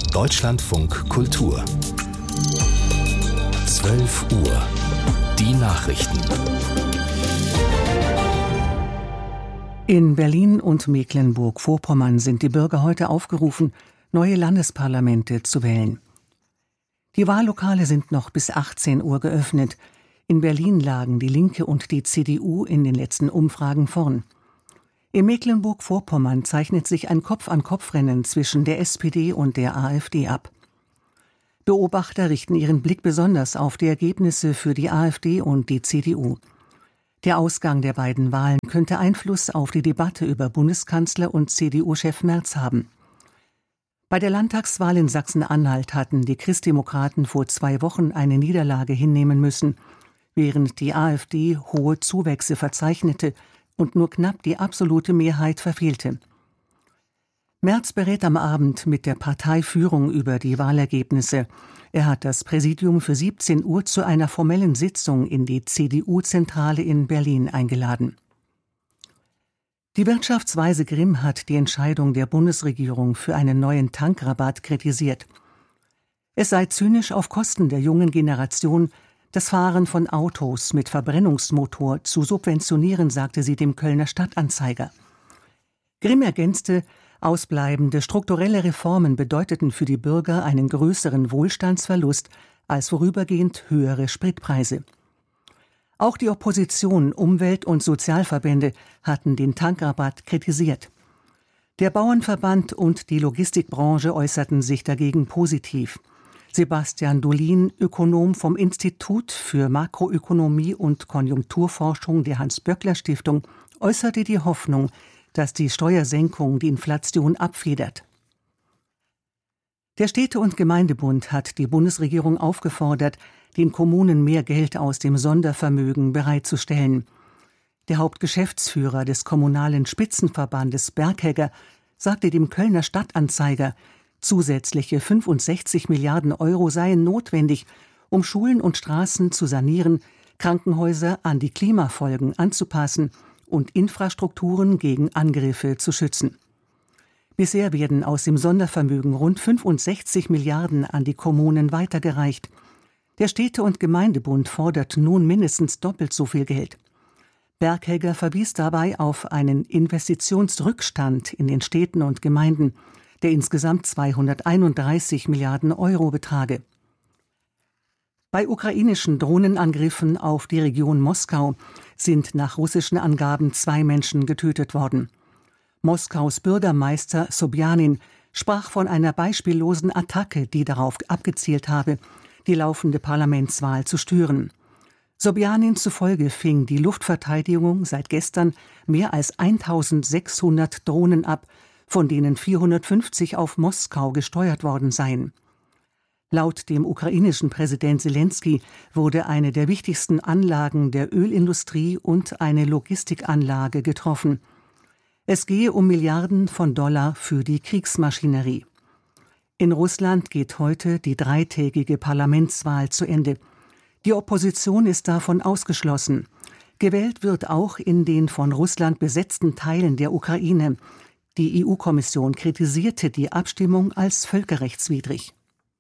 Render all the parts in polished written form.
Deutschlandfunk Kultur 12 Uhr. Die Nachrichten. In Berlin und Mecklenburg-Vorpommern sind die Bürger heute aufgerufen, neue Landesparlamente zu wählen. Die Wahllokale sind noch bis 18 Uhr geöffnet. In Berlin lagen die Linke und die CDU in den letzten Umfragen vorn. In Mecklenburg-Vorpommern zeichnet sich ein Kopf-an-Kopf-Rennen zwischen der SPD und der AfD ab. Beobachter richten ihren Blick besonders auf die Ergebnisse für die AfD und die CDU. Der Ausgang der beiden Wahlen könnte Einfluss auf die Debatte über Bundeskanzler und CDU-Chef Merz haben. Bei der Landtagswahl in Sachsen-Anhalt hatten die Christdemokraten vor 2 Wochen eine Niederlage hinnehmen müssen, während die AfD hohe Zuwächse verzeichnete und nur knapp die absolute Mehrheit verfehlte. Merz berät am Abend mit der Parteiführung über die Wahlergebnisse. Er hat das Präsidium für 17 Uhr zu einer formellen Sitzung in die CDU-Zentrale in Berlin eingeladen. Die Wirtschaftsweise Grimm hat die Entscheidung der Bundesregierung für einen neuen Tankrabatt kritisiert. Es sei zynisch, auf Kosten der jungen Generation das Fahren von Autos mit Verbrennungsmotor zu subventionieren, sagte sie dem Kölner Stadtanzeiger. Grimm ergänzte, ausbleibende strukturelle Reformen bedeuteten für die Bürger einen größeren Wohlstandsverlust als vorübergehend höhere Spritpreise. Auch die Opposition, Umwelt- und Sozialverbände hatten den Tankrabatt kritisiert. Der Bauernverband und die Logistikbranche äußerten sich dagegen positiv. Sebastian Dolin, Ökonom vom Institut für Makroökonomie und Konjunkturforschung der Hans-Böckler-Stiftung, äußerte die Hoffnung, dass die Steuersenkung die Inflation abfedert. Der Städte- und Gemeindebund hat die Bundesregierung aufgefordert, den Kommunen mehr Geld aus dem Sondervermögen bereitzustellen. Der Hauptgeschäftsführer des kommunalen Spitzenverbandes Berghegger sagte dem Kölner Stadtanzeiger, zusätzliche 65 Milliarden Euro seien notwendig, um Schulen und Straßen zu sanieren, Krankenhäuser an die Klimafolgen anzupassen und Infrastrukturen gegen Angriffe zu schützen. Bisher werden aus dem Sondervermögen rund 65 Milliarden an die Kommunen weitergereicht. Der Städte- und Gemeindebund fordert nun mindestens doppelt so viel Geld. Berghegger verwies dabei auf einen Investitionsrückstand in den Städten und Gemeinden, der insgesamt 231 Milliarden Euro betrage. Bei ukrainischen Drohnenangriffen auf die Region Moskau sind nach russischen Angaben 2 Menschen getötet worden. Moskaus Bürgermeister Sobjanin sprach von einer beispiellosen Attacke, die darauf abgezielt habe, die laufende Parlamentswahl zu stören. Sobjanin zufolge fing die Luftverteidigung seit gestern mehr als 1600 Drohnen ab, von denen 450 auf Moskau gesteuert worden seien. Laut dem ukrainischen Präsident Selenskyj wurde eine der wichtigsten Anlagen der Ölindustrie und eine Logistikanlage getroffen. Es gehe um Milliarden von Dollar für die Kriegsmaschinerie. In Russland geht heute die 3-tägige Parlamentswahl zu Ende. Die Opposition ist davon ausgeschlossen. Gewählt wird auch in den von Russland besetzten Teilen der Ukraine. Die EU-Kommission kritisierte die Abstimmung als völkerrechtswidrig.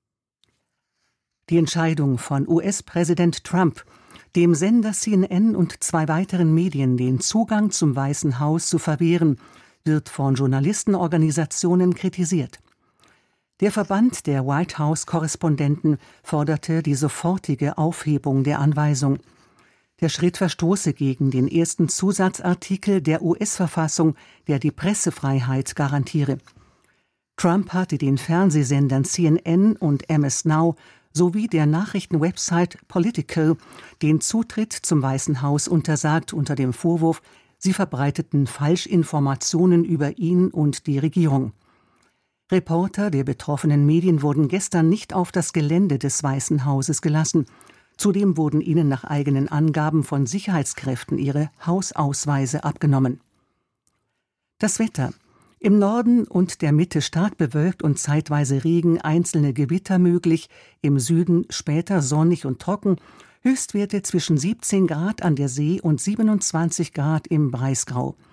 Die Entscheidung von US-Präsident Trump, dem Sender CNN und 2 weiteren Medien den Zugang zum Weißen Haus zu verwehren, wird von Journalistenorganisationen kritisiert. Der Verband der White House-Korrespondenten forderte die sofortige Aufhebung der Anweisung. Der Schritt verstoße gegen den ersten Zusatzartikel der US-Verfassung, der die Pressefreiheit garantiere. Trump hatte den Fernsehsendern CNN und MS Now sowie der Nachrichtenwebsite Politico den Zutritt zum Weißen Haus untersagt unter dem Vorwurf, sie verbreiteten Falschinformationen über ihn und die Regierung. Reporter der betroffenen Medien wurden gestern nicht auf das Gelände des Weißen Hauses gelassen. Zudem wurden ihnen nach eigenen Angaben von Sicherheitskräften ihre Hausausweise abgenommen. Das Wetter. Im Norden und der Mitte stark bewölkt und zeitweise Regen, einzelne Gewitter möglich, im Süden später sonnig und trocken, Höchstwerte zwischen 17 Grad an der See und 27 Grad im Breisgau.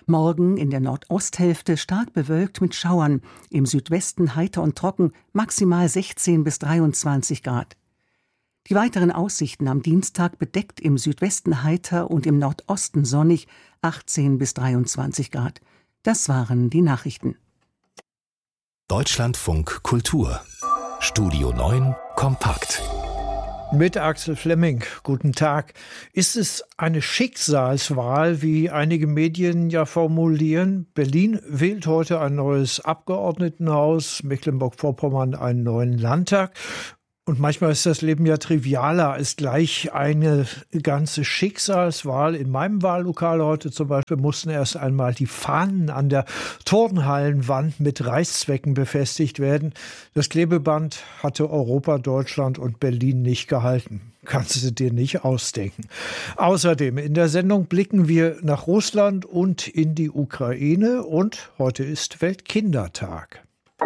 Morgen in der Nordosthälfte stark bewölkt mit Schauern, im Südwesten heiter und trocken, maximal 16 bis 23 Grad. Die weiteren Aussichten am Dienstag: bedeckt im Südwesten heiter und im Nordosten sonnig, 18 bis 23 Grad. Das waren die Nachrichten. Deutschlandfunk Kultur. Studio 9 kompakt. Mit Axel Flemming. Guten Tag. Ist es eine Schicksalswahl, wie einige Medien ja formulieren? Berlin wählt heute ein neues Abgeordnetenhaus, Mecklenburg-Vorpommern einen neuen Landtag. Und manchmal ist das Leben ja trivialer als gleich eine ganze Schicksalswahl. In meinem Wahllokal heute zum Beispiel mussten erst einmal die Fahnen an der Turnhallenwand mit Reißzwecken befestigt werden. Das Klebeband hatte Europa, Deutschland und Berlin nicht gehalten. Kannst du dir nicht ausdenken. Außerdem in der Sendung blicken wir nach Russland und in die Ukraine. Und heute ist Weltkindertag.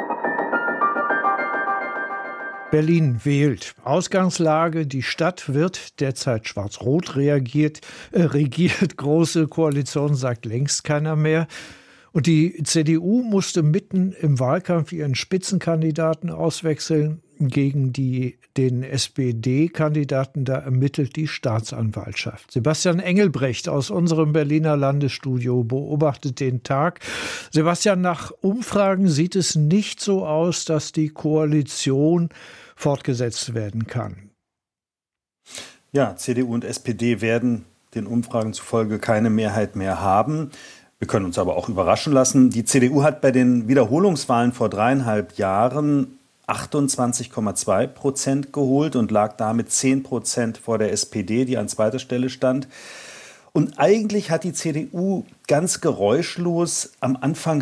Berlin wählt. Ausgangslage: Die Stadt wird derzeit schwarz-rot regiert. Große Koalition sagt längst keiner mehr. Und die CDU musste mitten im Wahlkampf ihren Spitzenkandidaten auswechseln. Gegen den SPD-Kandidaten, da ermittelt die Staatsanwaltschaft. Sebastian Engelbrecht aus unserem Berliner Landesstudio beobachtet den Tag. Sebastian, nach Umfragen sieht es nicht so aus, dass die Koalition fortgesetzt werden kann. Ja, CDU und SPD werden den Umfragen zufolge keine Mehrheit mehr haben. Wir können uns aber auch überraschen lassen. Die CDU hat bei den Wiederholungswahlen vor 3,5 Jahren 28,2% geholt und lag damit 10% vor der SPD, die an zweiter Stelle stand. Und eigentlich hat die CDU ganz geräuschlos am Anfang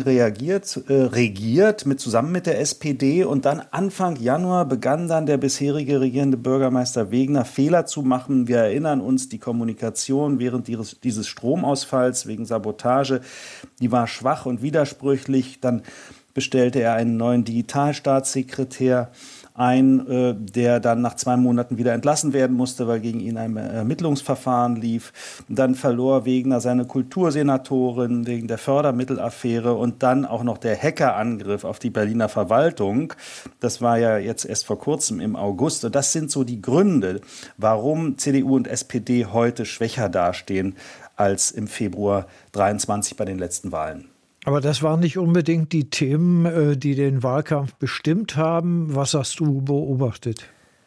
regiert, zusammen mit der SPD. Und dann Anfang Januar begann dann der bisherige regierende Bürgermeister Wegner Fehler zu machen. Wir erinnern uns, die Kommunikation während dieses Stromausfalls wegen Sabotage, die war schwach und widersprüchlich. Dann bestellte er einen neuen Digitalstaatssekretär ein, der dann nach 2 Monaten wieder entlassen werden musste, weil gegen ihn ein Ermittlungsverfahren lief. Dann verlor Wegner seine Kultursenatorin wegen der Fördermittelaffäre und dann auch noch der Hackerangriff auf die Berliner Verwaltung. Das war ja jetzt erst vor kurzem im August. Und das sind so die Gründe, warum CDU und SPD heute schwächer dastehen als im Februar 23 bei den letzten Wahlen. Aber das waren nicht unbedingt die Themen, die den Wahlkampf bestimmt haben. Was hast du beobachtet?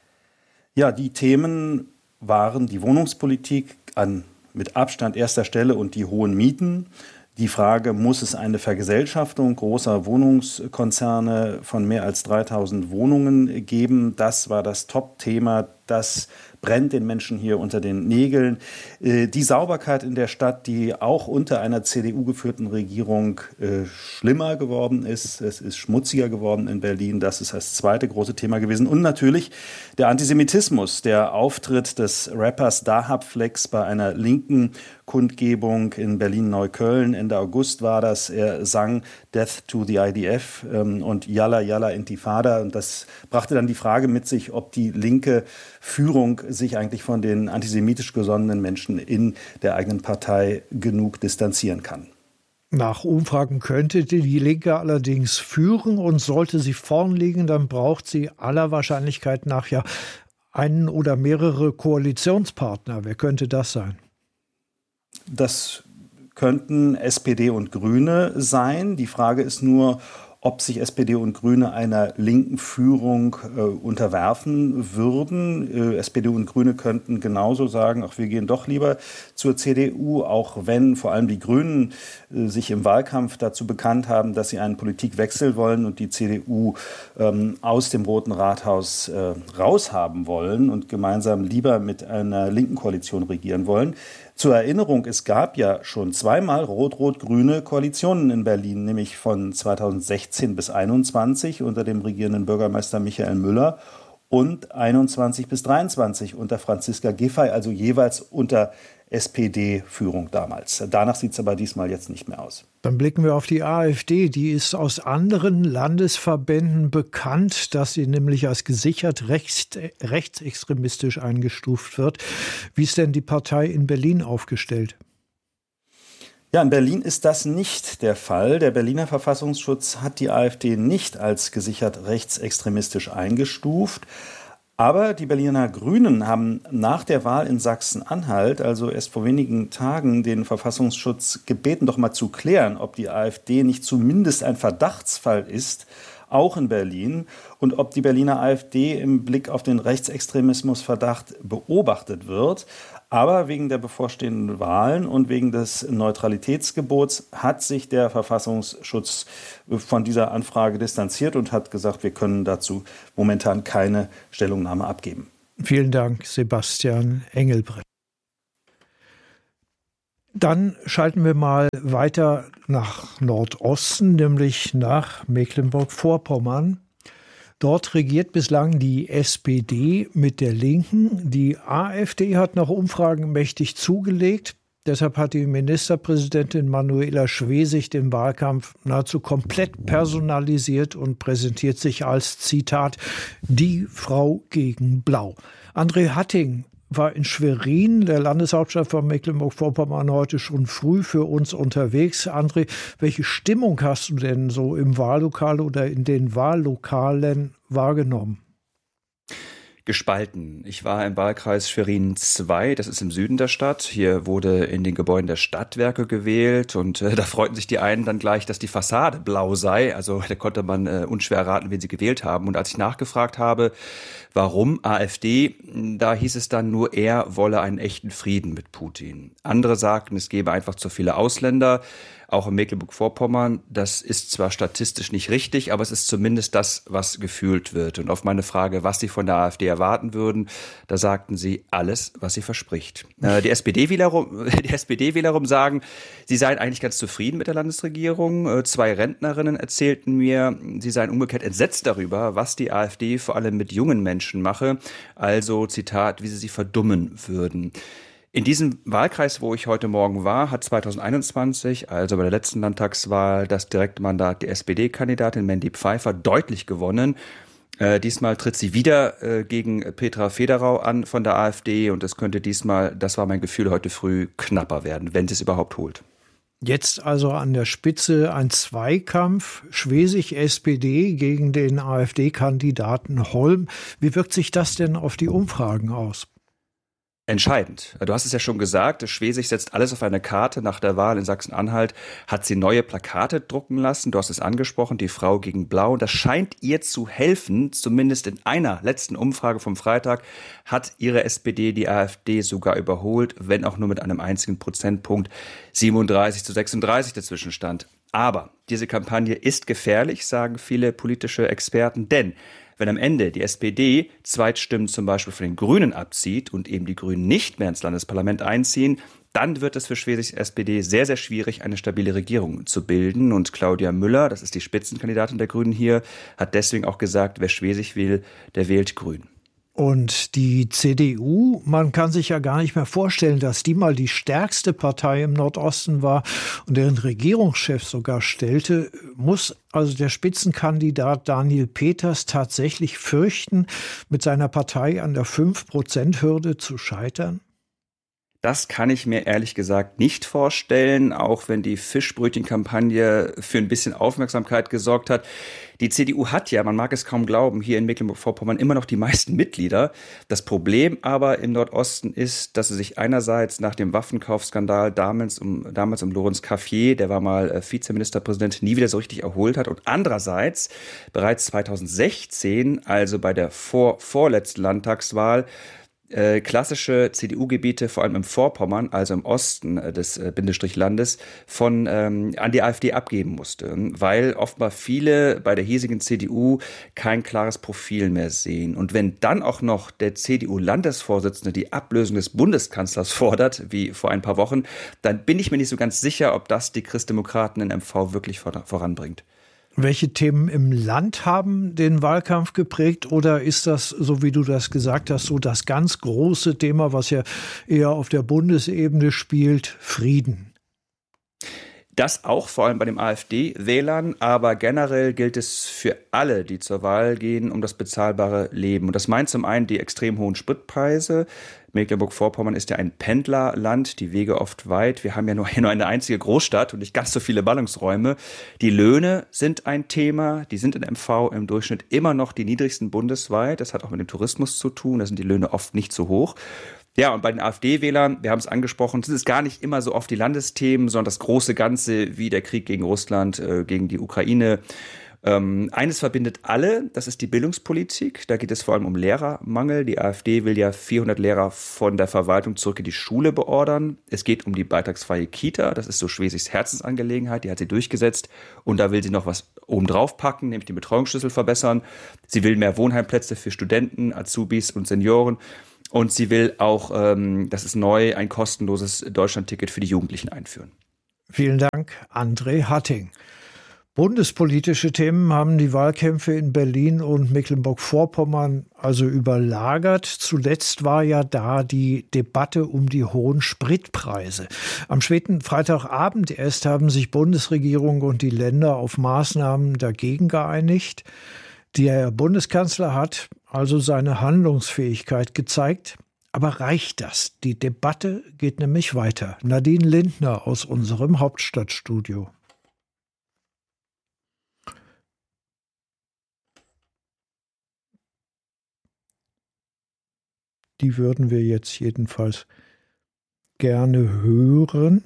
Ja, die Themen waren die Wohnungspolitik an mit Abstand erster Stelle und die hohen Mieten. Die Frage, muss es eine Vergesellschaftung großer Wohnungskonzerne von mehr als 3000 Wohnungen geben? Das war das Top-Thema. Das brennt den Menschen hier unter den Nägeln. Die Sauberkeit in der Stadt, die auch unter einer CDU-geführten Regierung schlimmer geworden ist. Es ist schmutziger geworden in Berlin. Das ist das zweite große Thema gewesen. Und natürlich der Antisemitismus, der Auftritt des Rappers Dahab Flex bei einer linken Kundgebung in Berlin-Neukölln. Ende August war das. Er sang Death to the IDF und Yalla Yalla Intifada. Und das brachte dann die Frage mit sich, ob die linke Führung sich eigentlich von den antisemitisch gesonnenen Menschen in der eigenen Partei genug distanzieren kann. Nach Umfragen könnte die Linke allerdings führen, und sollte sie vorn liegen, dann braucht sie aller Wahrscheinlichkeit nach ja einen oder mehrere Koalitionspartner. Wer könnte das sein? Das könnten SPD und Grüne sein. Die Frage ist nur, ob sich SPD und Grüne einer linken Führung unterwerfen würden. SPD und Grüne könnten genauso sagen, ach, wir gehen doch lieber zur CDU, auch wenn vor allem die Grünen sich im Wahlkampf dazu bekannt haben, dass sie einen Politikwechsel wollen und die CDU aus dem Roten Rathaus raushaben wollen und gemeinsam lieber mit einer linken Koalition regieren wollen. Zur Erinnerung, es gab ja schon 2-mal rot-rot-grüne Koalitionen in Berlin, nämlich von 2016 bis 2021 unter dem regierenden Bürgermeister Michael Müller und 21 bis 23 unter Franziska Giffey, also jeweils unter SPD-Führung damals. Danach sieht es aber diesmal jetzt nicht mehr aus. Dann blicken wir auf die AfD. Die ist aus anderen Landesverbänden bekannt, dass sie nämlich als gesichert rechtsextremistisch eingestuft wird. Wie ist denn die Partei in Berlin aufgestellt? Ja, in Berlin ist das nicht der Fall. Der Berliner Verfassungsschutz hat die AfD nicht als gesichert rechtsextremistisch eingestuft. Aber die Berliner Grünen haben nach der Wahl in Sachsen-Anhalt, also erst vor wenigen Tagen, den Verfassungsschutz gebeten, doch mal zu klären, ob die AfD nicht zumindest ein Verdachtsfall ist, auch in Berlin, und ob die Berliner AfD im Blick auf den Rechtsextremismusverdacht beobachtet wird. Aber wegen der bevorstehenden Wahlen und wegen des Neutralitätsgebots hat sich der Verfassungsschutz von dieser Anfrage distanziert und hat gesagt, wir können dazu momentan keine Stellungnahme abgeben. Vielen Dank, Sebastian Engelbrett. Dann schalten wir mal weiter nach Nordosten, nämlich nach Mecklenburg-Vorpommern. Dort regiert bislang die SPD mit der Linken. Die AfD hat nach Umfragen mächtig zugelegt. Deshalb hat die Ministerpräsidentin Manuela Schwesig den Wahlkampf nahezu komplett personalisiert und präsentiert sich als, Zitat, die Frau gegen Blau. André Hatting war in Schwerin, der Landeshauptstadt von Mecklenburg-Vorpommern, heute schon früh für uns unterwegs. André, welche Stimmung hast du denn so im Wahllokal oder in den Wahllokalen wahrgenommen? Gespalten. Ich war im Wahlkreis Schwerin II, das ist im Süden der Stadt. Hier wurde in den Gebäuden der Stadtwerke gewählt und da freuten sich die einen dann gleich, dass die Fassade blau sei. Also da konnte man unschwer erraten, wen sie gewählt haben. Und als ich nachgefragt habe, warum AfD, da hieß es dann nur, er wolle einen echten Frieden mit Putin. Andere sagten, es gebe einfach zu viele Ausländer. Auch in Mecklenburg-Vorpommern, das ist zwar statistisch nicht richtig, aber es ist zumindest das, was gefühlt wird. Und auf meine Frage, was sie von der AfD erwarten würden, da sagten sie alles, was sie verspricht. Die SPD-Wähler sagen, sie seien eigentlich ganz zufrieden mit der Landesregierung. 2 Rentnerinnen erzählten mir, sie seien umgekehrt entsetzt darüber, was die AfD vor allem mit jungen Menschen mache. Also, Zitat, wie sie verdummen würden. In diesem Wahlkreis, wo ich heute Morgen war, hat 2021, also bei der letzten Landtagswahl, das Direktmandat der SPD-Kandidatin Mandy Pfeiffer deutlich gewonnen. Diesmal tritt sie wieder gegen Petra Federau an von der AfD und es könnte diesmal, das war mein Gefühl heute früh, knapper werden, wenn sie es überhaupt holt. Jetzt also an der Spitze ein Zweikampf, Schwesig SPD gegen den AfD-Kandidaten Holm. Wie wirkt sich das denn auf die Umfragen aus? Entscheidend. Du hast es ja schon gesagt, Schwesig setzt alles auf eine Karte. Nach der Wahl in Sachsen-Anhalt hat sie neue Plakate drucken lassen. Du hast es angesprochen, die Frau gegen Blau. Das scheint ihr zu helfen. Zumindest in einer letzten Umfrage vom Freitag hat ihre SPD die AfD sogar überholt, wenn auch nur mit einem einzigen Prozentpunkt. 37-36 der Zwischenstand. Aber diese Kampagne ist gefährlich, sagen viele politische Experten, denn wenn am Ende die SPD Zweitstimmen zum Beispiel von den Grünen abzieht und eben die Grünen nicht mehr ins Landesparlament einziehen, dann wird es für Schwesigs SPD sehr, sehr schwierig, eine stabile Regierung zu bilden. Und Claudia Müller, das ist die Spitzenkandidatin der Grünen hier, hat deswegen auch gesagt, wer Schwesig will, der wählt Grün. Und die CDU, man kann sich ja gar nicht mehr vorstellen, dass die mal die stärkste Partei im Nordosten war und deren Regierungschef sogar stellte. Muss also der Spitzenkandidat Daniel Peters tatsächlich fürchten, mit seiner Partei an der 5%-Hürde zu scheitern? Das kann ich mir ehrlich gesagt nicht vorstellen, auch wenn die Fischbrötchen-Kampagne für ein bisschen Aufmerksamkeit gesorgt hat. Die CDU hat ja, man mag es kaum glauben, hier in Mecklenburg-Vorpommern immer noch die meisten Mitglieder. Das Problem aber im Nordosten ist, dass sie sich einerseits nach dem Waffenkaufskandal damals um Lorenz Cafier, der war mal Vizeministerpräsident, nie wieder so richtig erholt hat und andererseits bereits 2016, also bei der vorletzten Landtagswahl, klassische CDU-Gebiete, vor allem im Vorpommern, also im Osten des Bindestrich-Landes, an die AfD abgeben musste, weil offenbar viele bei der hiesigen CDU kein klares Profil mehr sehen. Und wenn dann auch noch der CDU-Landesvorsitzende die Ablösung des Bundeskanzlers fordert, wie vor ein paar Wochen, dann bin ich mir nicht so ganz sicher, ob das die Christdemokraten in MV wirklich voranbringt. Welche Themen im Land haben den Wahlkampf geprägt oder ist das, so wie du das gesagt hast, so das ganz große Thema, was ja eher auf der Bundesebene spielt, Frieden? Das auch, vor allem bei den AfD-Wählern, aber generell gilt es für alle, die zur Wahl gehen, um das bezahlbare Leben. Und das meint zum einen die extrem hohen Spritpreise, Mecklenburg-Vorpommern ist ja ein Pendlerland, die Wege oft weit. Wir haben ja nur eine einzige Großstadt und nicht ganz so viele Ballungsräume. Die Löhne sind ein Thema. Die sind in MV im Durchschnitt immer noch die niedrigsten bundesweit. Das hat auch mit dem Tourismus zu tun. Da sind die Löhne oft nicht so hoch. Ja, und bei den AfD-Wählern, wir haben es angesprochen, sind es gar nicht immer so oft die Landesthemen, sondern das große Ganze wie der Krieg gegen Russland, gegen die Ukraine. Eines verbindet alle, das ist die Bildungspolitik. Da geht es vor allem um Lehrermangel. Die AfD will ja 400 Lehrer von der Verwaltung zurück in die Schule beordern. Es geht um die beitragsfreie Kita. Das ist so Schwesigs Herzensangelegenheit. Die hat sie durchgesetzt. Und da will sie noch was obendrauf packen, nämlich den Betreuungsschlüssel verbessern. Sie will mehr Wohnheimplätze für Studenten, Azubis und Senioren. Und sie will auch, das ist neu, ein kostenloses Deutschlandticket für die Jugendlichen einführen. Vielen Dank, André Hatting. Bundespolitische Themen haben die Wahlkämpfe in Berlin und Mecklenburg-Vorpommern also überlagert. Zuletzt war ja da die Debatte um die hohen Spritpreise. Am späten Freitagabend erst haben sich Bundesregierung und die Länder auf Maßnahmen dagegen geeinigt. Der Bundeskanzler hat also seine Handlungsfähigkeit gezeigt. Aber reicht das? Die Debatte geht nämlich weiter. Nadine Lindner aus unserem Hauptstadtstudio. Die würden wir jetzt jedenfalls gerne hören.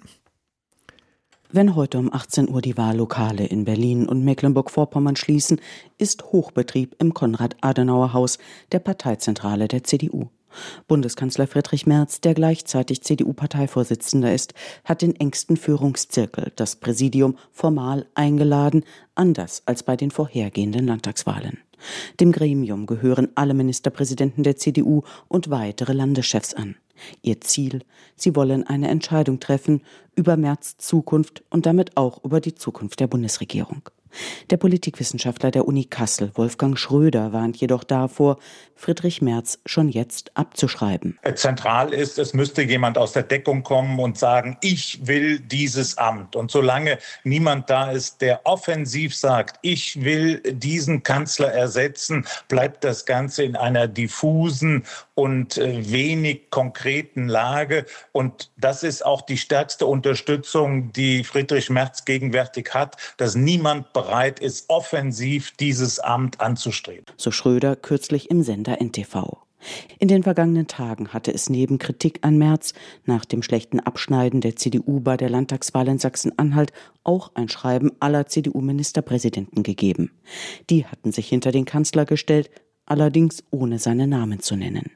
Wenn heute um 18 Uhr die Wahllokale in Berlin und Mecklenburg-Vorpommern schließen, ist Hochbetrieb im Konrad-Adenauer-Haus, der Parteizentrale der CDU. Bundeskanzler Friedrich Merz, der gleichzeitig CDU-Parteivorsitzender ist, hat den engsten Führungszirkel, das Präsidium, formal eingeladen, anders als bei den vorhergehenden Landtagswahlen. Dem Gremium gehören alle Ministerpräsidenten der CDU und weitere Landeschefs an. Ihr Ziel: Sie wollen eine Entscheidung treffen über Merz' Zukunft und damit auch über die Zukunft der Bundesregierung. Der Politikwissenschaftler der Uni Kassel, Wolfgang Schröder, warnt jedoch davor, Friedrich Merz schon jetzt abzuschreiben. Zentral ist, es müsste jemand aus der Deckung kommen und sagen, ich will dieses Amt. Und solange niemand da ist, der offensiv sagt, ich will diesen Kanzler ersetzen, bleibt das Ganze in einer diffusen und wenig konkreten Lage. Und das ist auch die stärkste Unterstützung, die Friedrich Merz gegenwärtig hat, dass niemand bereit ist, offensiv dieses Amt anzustreben. So Schröder kürzlich im Sender NTV. In den vergangenen Tagen hatte es neben Kritik an Merz nach dem schlechten Abschneiden der CDU bei der Landtagswahl in Sachsen-Anhalt auch ein Schreiben aller CDU-Ministerpräsidenten gegeben. Die hatten sich hinter den Kanzler gestellt, allerdings ohne seinen Namen zu nennen.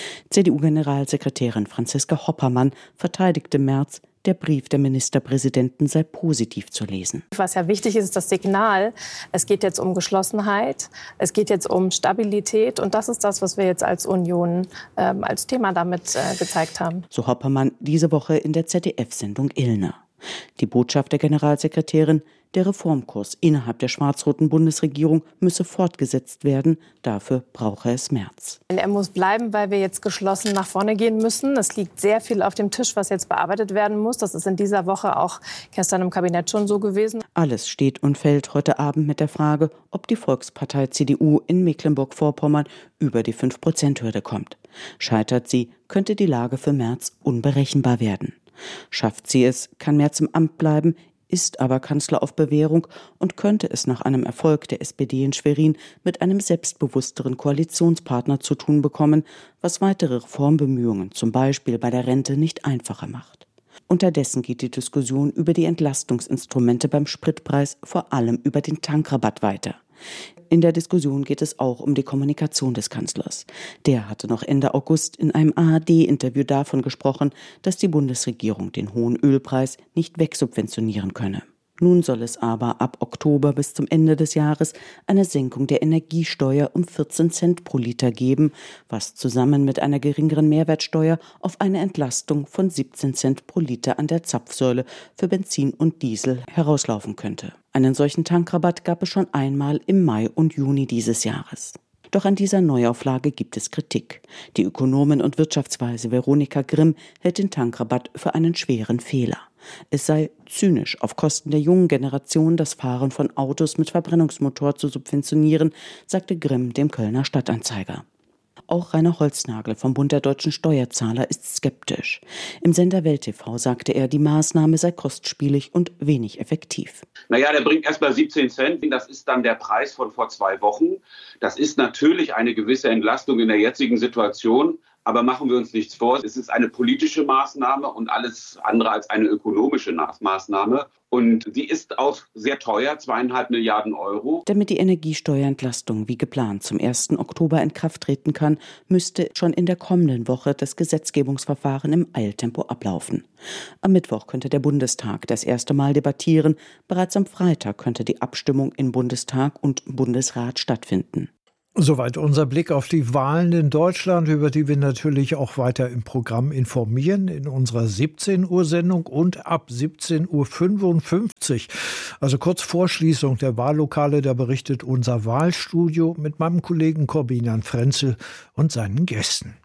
CDU-Generalsekretärin Franziska Hoppermann verteidigte Merz, der Brief der Ministerpräsidenten sei positiv zu lesen. Was ja wichtig ist, ist das Signal. Es geht jetzt um Geschlossenheit, es geht jetzt um Stabilität. Und das ist das, was wir jetzt als Union als Thema damit gezeigt haben. So Hoppermann diese Woche in der ZDF-Sendung Illner. Die Botschaft der Generalsekretärin: Der Reformkurs innerhalb der schwarz-roten Bundesregierung müsse fortgesetzt werden. Dafür brauche es Merz. Er muss bleiben, weil wir jetzt geschlossen nach vorne gehen müssen. Es liegt sehr viel auf dem Tisch, was jetzt bearbeitet werden muss. Das ist in dieser Woche auch gestern im Kabinett schon so gewesen. Alles steht und fällt heute Abend mit der Frage, ob die Volkspartei CDU in Mecklenburg-Vorpommern über die 5%-Hürde kommt. Scheitert sie, könnte die Lage für Merz unberechenbar werden. Schafft sie es, kann Merz im Amt bleiben, ist aber Kanzler auf Bewährung und könnte es nach einem Erfolg der SPD in Schwerin mit einem selbstbewussteren Koalitionspartner zu tun bekommen, was weitere Reformbemühungen, zum Beispiel bei der Rente, nicht einfacher macht. Unterdessen geht die Diskussion über die Entlastungsinstrumente beim Spritpreis, vor allem über den Tankrabatt, weiter. In der Diskussion geht es auch um die Kommunikation des Kanzlers. Der hatte noch Ende August in einem ARD-Interview davon gesprochen, dass die Bundesregierung den hohen Ölpreis nicht wegsubventionieren könne. Nun soll es aber ab Oktober bis zum Ende des Jahres eine Senkung der Energiesteuer um 14 Cent pro Liter geben, was zusammen mit einer geringeren Mehrwertsteuer auf eine Entlastung von 17 Cent pro Liter an der Zapfsäule für Benzin und Diesel herauslaufen könnte. Einen solchen Tankrabatt gab es schon einmal im Mai und Juni dieses Jahres. Doch an dieser Neuauflage gibt es Kritik. Die Ökonomin und Wirtschaftsweise Veronika Grimm hält den Tankrabatt für einen schweren Fehler. Es sei zynisch, auf Kosten der jungen Generation das Fahren von Autos mit Verbrennungsmotor zu subventionieren, sagte Grimm dem Kölner Stadtanzeiger. Auch Rainer Holznagel vom Bund der deutschen Steuerzahler ist skeptisch. Im Sender Welt TV sagte er, die Maßnahme sei kostspielig und wenig effektiv. Naja, der bringt erstmal 17 Cent. Das ist dann der Preis von vor 2 Wochen. Das ist natürlich eine gewisse Entlastung in der jetzigen Situation. Aber machen wir uns nichts vor, es ist eine politische Maßnahme und alles andere als eine ökonomische Maßnahme. Und sie ist auch sehr teuer, 2,5 Milliarden Euro. Damit die Energiesteuerentlastung wie geplant zum 1. Oktober in Kraft treten kann, müsste schon in der kommenden Woche das Gesetzgebungsverfahren im Eiltempo ablaufen. Am Mittwoch könnte der Bundestag das erste Mal debattieren. Bereits am Freitag könnte die Abstimmung in Bundestag und Bundesrat stattfinden. Soweit unser Blick auf die Wahlen in Deutschland, über die wir natürlich auch weiter im Programm informieren, in unserer 17-Uhr-Sendung und ab 17.55 Uhr. Also kurz vor Schließung der Wahllokale, da berichtet unser Wahlstudio mit meinem Kollegen Corbinian Frenzel und seinen Gästen.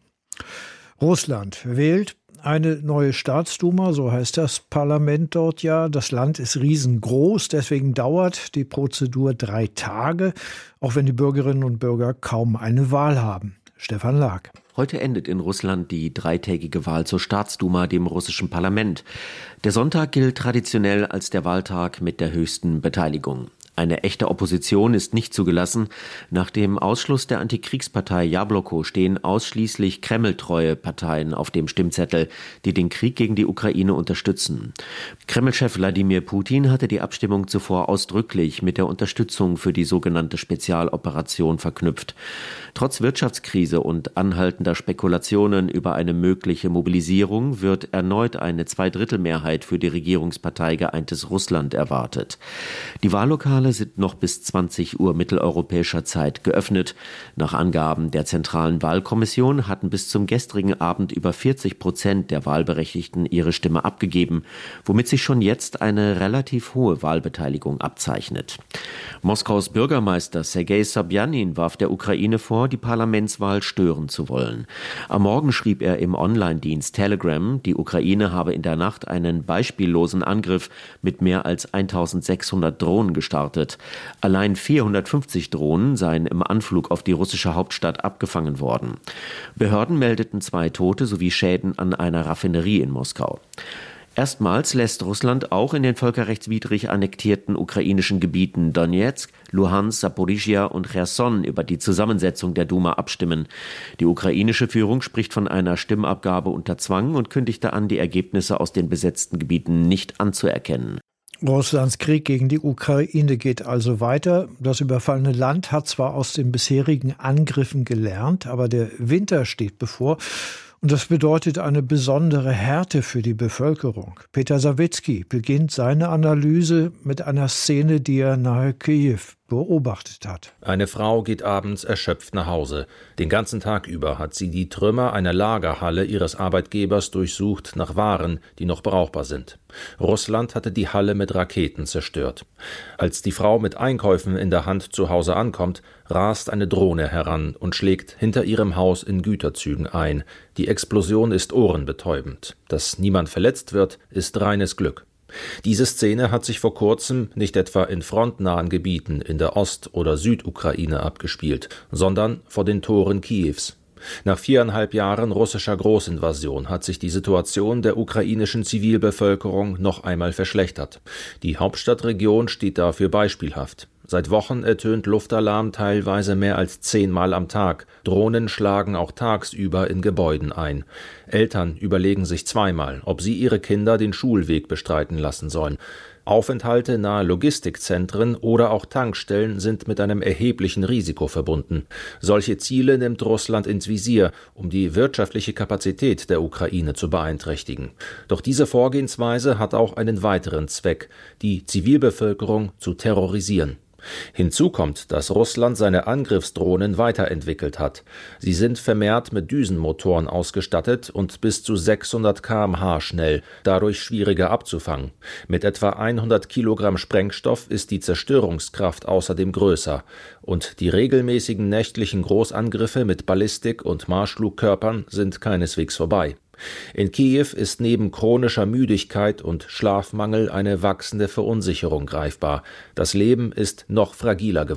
Russland wählt eine neue Staatsduma, so heißt das Parlament dort ja. Das Land ist riesengroß, deswegen dauert die Prozedur 3 Tage, auch wenn die Bürgerinnen und Bürger kaum eine Wahl haben. Stefan Lag. Heute endet in Russland die 3-tägige Wahl zur Staatsduma, dem russischen Parlament. Der Sonntag gilt traditionell als der Wahltag mit der höchsten Beteiligung. Eine echte Opposition ist nicht zugelassen. Nach dem Ausschluss der Antikriegspartei Jabloko stehen ausschließlich kremltreue Parteien auf dem Stimmzettel, die den Krieg gegen die Ukraine unterstützen. Kremlchef Wladimir Putin hatte die Abstimmung zuvor ausdrücklich mit der Unterstützung für die sogenannte Spezialoperation verknüpft. Trotz Wirtschaftskrise und anhaltender Spekulationen über eine mögliche Mobilisierung wird erneut eine Zweidrittelmehrheit für die Regierungspartei Geeintes Russland erwartet. Die Wahllokale sind noch bis 20 Uhr mitteleuropäischer Zeit geöffnet. Nach Angaben der Zentralen Wahlkommission hatten bis zum gestrigen Abend über 40% der Wahlberechtigten ihre Stimme abgegeben, womit sich schon jetzt eine relativ hohe Wahlbeteiligung abzeichnet. Moskaus Bürgermeister Sergei Sobjanin warf der Ukraine vor, die Parlamentswahl stören zu wollen. Am Morgen schrieb er im Online-Dienst Telegram, die Ukraine habe in der Nacht einen beispiellosen Angriff mit mehr als 1600 Drohnen gestartet. Allein 450 Drohnen seien im Anflug auf die russische Hauptstadt abgefangen worden. Behörden meldeten 2 Tote sowie Schäden an einer Raffinerie in Moskau. Erstmals lässt Russland auch in den völkerrechtswidrig annektierten ukrainischen Gebieten Donetsk, Luhansk, Saporischschja und Cherson über die Zusammensetzung der Duma abstimmen. Die ukrainische Führung spricht von einer Stimmabgabe unter Zwang und kündigte an, die Ergebnisse aus den besetzten Gebieten nicht anzuerkennen. Russlands Krieg gegen die Ukraine geht also weiter. Das überfallene Land hat zwar aus den bisherigen Angriffen gelernt, aber der Winter steht bevor. Und das bedeutet eine besondere Härte für die Bevölkerung. Peter Sawicki beginnt seine Analyse mit einer Szene, die er nahe Kiew beobachtet hat. Eine Frau geht abends erschöpft nach Hause. Den ganzen Tag über hat sie die Trümmer einer Lagerhalle ihres Arbeitgebers durchsucht nach Waren, die noch brauchbar sind. Russland hatte die Halle mit Raketen zerstört. Als die Frau mit Einkäufen in der Hand zu Hause ankommt, rast eine Drohne heran und schlägt hinter ihrem Haus in Güterzügen ein. Die Explosion ist ohrenbetäubend. Dass niemand verletzt wird, ist reines Glück. Diese Szene hat sich vor kurzem nicht etwa in frontnahen Gebieten in der Ost- oder Südukraine abgespielt, sondern vor den Toren Kiews. Nach 4,5 Jahren russischer Großinvasion hat sich die Situation der ukrainischen Zivilbevölkerung noch einmal verschlechtert. Die Hauptstadtregion steht dafür beispielhaft. Seit Wochen ertönt Luftalarm teilweise mehr als 10-mal am Tag. Drohnen schlagen auch tagsüber in Gebäuden ein. Eltern überlegen sich zweimal, ob sie ihre Kinder den Schulweg bestreiten lassen sollen. Aufenthalte nahe Logistikzentren oder auch Tankstellen sind mit einem erheblichen Risiko verbunden. Solche Ziele nimmt Russland ins Visier, um die wirtschaftliche Kapazität der Ukraine zu beeinträchtigen. Doch diese Vorgehensweise hat auch einen weiteren Zweck, die Zivilbevölkerung zu terrorisieren. Hinzu kommt, dass Russland seine Angriffsdrohnen weiterentwickelt hat. Sie sind vermehrt mit Düsenmotoren ausgestattet und bis zu 600 km/h schnell, dadurch schwieriger abzufangen. Mit etwa 100 Kilogramm Sprengstoff ist die Zerstörungskraft außerdem größer. Und die regelmäßigen nächtlichen Großangriffe mit Ballistik- und Marschflugkörpern sind keineswegs vorbei. In Kiew ist neben chronischer Müdigkeit und Schlafmangel eine wachsende Verunsicherung greifbar. Das Leben ist noch fragiler geworden.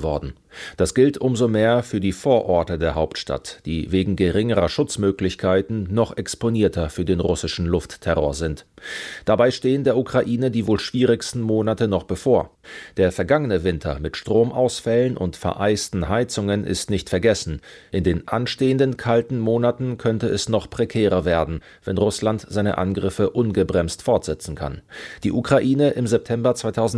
Das gilt umso mehr für die Vororte der Hauptstadt, die wegen geringerer Schutzmöglichkeiten noch exponierter für den russischen Luftterror sind. Dabei stehen der Ukraine die wohl schwierigsten Monate noch bevor. Der vergangene Winter mit Stromausfällen und vereisten Heizungen ist nicht vergessen. In den anstehenden kalten Monaten könnte es noch prekärer werden, wenn Russland seine Angriffe ungebremst fortsetzen kann. Die Ukraine im September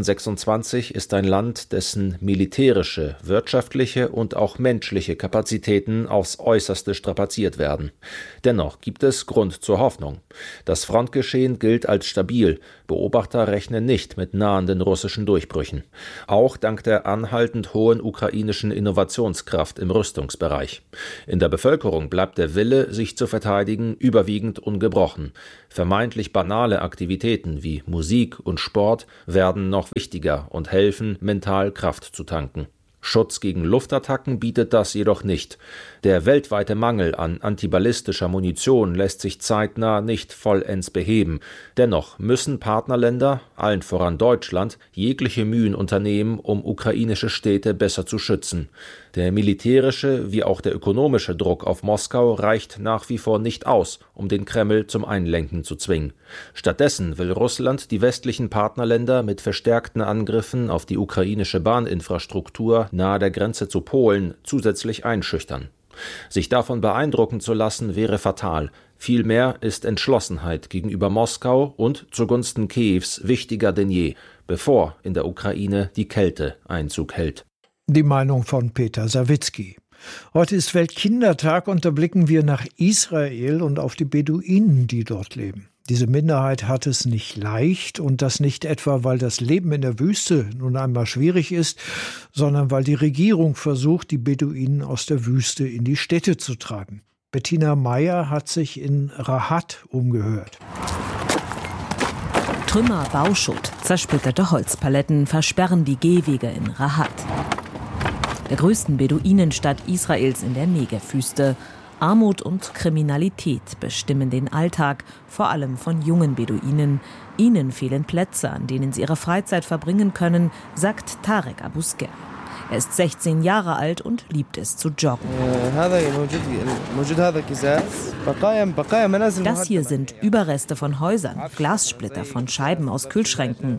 2026 ist ein Land, dessen militärische, wirtschaftliche und auch menschliche Kapazitäten aufs Äußerste strapaziert werden. Dennoch gibt es Grund zur Hoffnung. Das Frontgeschehen gilt als stabil. Beobachter rechnen nicht mit nahenden russischen Durchbrüchen. Auch dank der anhaltend hohen ukrainischen Innovationskraft im Rüstungsbereich. In der Bevölkerung bleibt der Wille, sich zu verteidigen, überwiegend ungebrochen. Vermeintlich banale Aktivitäten wie Musik und Sport werden noch wichtiger und helfen, mental Kraft zu tanken. Schutz gegen Luftattacken bietet das jedoch nicht. Der weltweite Mangel an antiballistischer Munition lässt sich zeitnah nicht vollends beheben. Dennoch müssen Partnerländer, allen voran Deutschland, jegliche Mühen unternehmen, um ukrainische Städte besser zu schützen. Der militärische wie auch der ökonomische Druck auf Moskau reicht nach wie vor nicht aus, um den Kreml zum Einlenken zu zwingen. Stattdessen will Russland die westlichen Partnerländer mit verstärkten Angriffen auf die ukrainische Bahninfrastruktur nahe der Grenze zu Polen zusätzlich einschüchtern. Sich davon beeindrucken zu lassen, wäre fatal. Vielmehr ist Entschlossenheit gegenüber Moskau und zugunsten Kiews wichtiger denn je, bevor in der Ukraine die Kälte Einzug hält. Die Meinung von Peter Sawicki. Heute ist Weltkindertag und da blicken wir nach Israel und auf die Beduinen, die dort leben. Diese Minderheit hat es nicht leicht und das nicht etwa, weil das Leben in der Wüste nun einmal schwierig ist, sondern weil die Regierung versucht, die Beduinen aus der Wüste in die Städte zu treiben. Bettina Meyer hat sich in Rahat umgehört. Trümmer, Bauschutt, zersplitterte Holzpaletten versperren die Gehwege in Rahat, der größten Beduinenstadt Israels in der Negevwüste. Armut und Kriminalität bestimmen den Alltag, vor allem von jungen Beduinen. Ihnen fehlen Plätze, an denen sie ihre Freizeit verbringen können, sagt Tarek Abousker. Er ist 16 Jahre alt und liebt es zu joggen. Das hier sind Überreste von Häusern, Glassplitter von Scheiben aus Kühlschränken.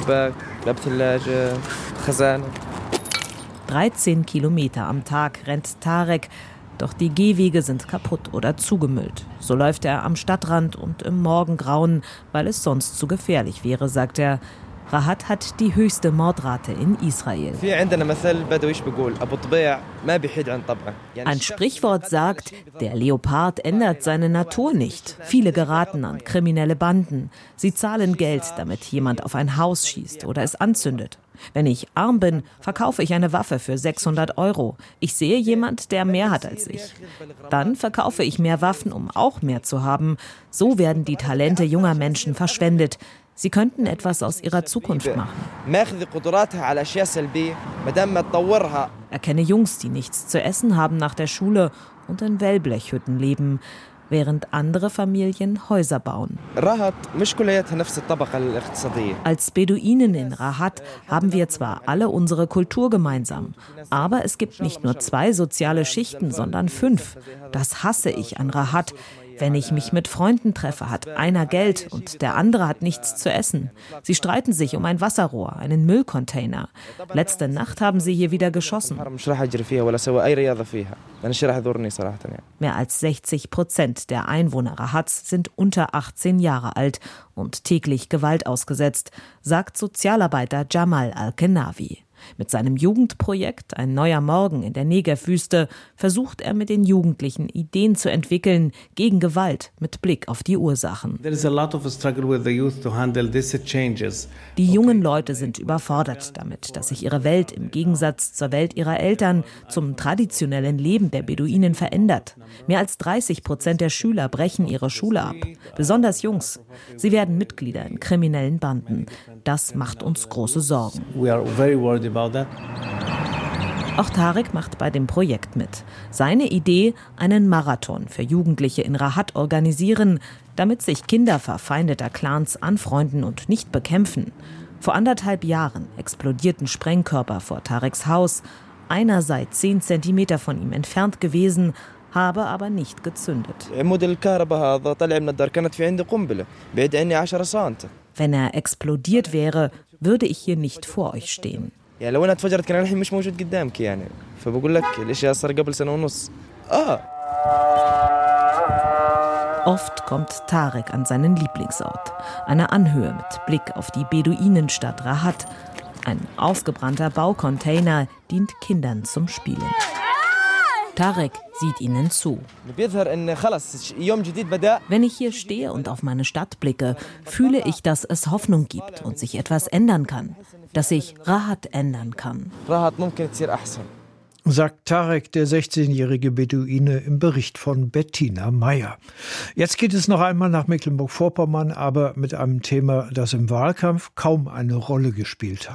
13 Kilometer am Tag rennt Tarek. Doch die Gehwege sind kaputt oder zugemüllt. So läuft er am Stadtrand und im Morgengrauen, weil es sonst zu gefährlich wäre, sagt er. Rahat hat die höchste Mordrate in Israel. Ein Sprichwort sagt, der Leopard ändert seine Natur nicht. Viele geraten an kriminelle Banden. Sie zahlen Geld, damit jemand auf ein Haus schießt oder es anzündet. Wenn ich arm bin, verkaufe ich eine Waffe für 600 €. Ich sehe jemand, der mehr hat als ich. Dann verkaufe ich mehr Waffen, um auch mehr zu haben. So werden die Talente junger Menschen verschwendet. Sie könnten etwas aus ihrer Zukunft machen. Erkenne Jungs, die nichts zu essen haben nach der Schule und in Wellblechhütten leben, während andere Familien Häuser bauen. Als Beduinen in Rahat haben wir zwar alle unsere Kultur gemeinsam, aber es gibt nicht nur 2 soziale Schichten, sondern 5. Das hasse ich an Rahat. Wenn ich mich mit Freunden treffe, hat einer Geld und der andere hat nichts zu essen. Sie streiten sich um ein Wasserrohr, einen Müllcontainer. Letzte Nacht haben sie hier wieder geschossen. Mehr als 60% der Einwohner Rahats sind unter 18 Jahre alt und täglich Gewalt ausgesetzt, sagt Sozialarbeiter Jamal Al-Kenawi. Mit seinem Jugendprojekt Ein neuer Morgen in der Negevwüste versucht er mit den Jugendlichen Ideen zu entwickeln gegen Gewalt mit Blick auf die Ursachen. Die jungen Leute sind überfordert damit, dass sich ihre Welt im Gegensatz zur Welt ihrer Eltern zum traditionellen Leben der Beduinen verändert. Mehr als 30% der Schüler brechen ihre Schule ab, besonders Jungs. Sie werden Mitglieder in kriminellen Banden. Das macht uns große Sorgen. Auch Tarek macht bei dem Projekt mit. Seine Idee, einen Marathon für Jugendliche in Rahat organisieren, damit sich Kinder verfeindeter Clans anfreunden und nicht bekämpfen. Vor 1,5 Jahren explodierten Sprengkörper vor Tareks Haus Einer sei 10 Zentimeter von ihm entfernt gewesen, habe aber nicht gezündet. Wenn er explodiert wäre, würde ich hier nicht vor euch stehen. Oft kommt Tarek an seinen Lieblingsort, eine Anhöhe mit Blick auf die Beduinenstadt Rahat. Ein ausgebrannter Baucontainer dient Kindern zum Spielen. Tarek sieht ihnen zu. Wenn ich hier stehe und auf meine Stadt blicke, fühle ich, dass es Hoffnung gibt und sich etwas ändern kann. Dass sich Rahat ändern kann. Sagt Tarek, der 16-jährige Beduine, im Bericht von Bettina Meyer. Jetzt geht es noch einmal nach Mecklenburg-Vorpommern, aber mit einem Thema, das im Wahlkampf kaum eine Rolle gespielt hat.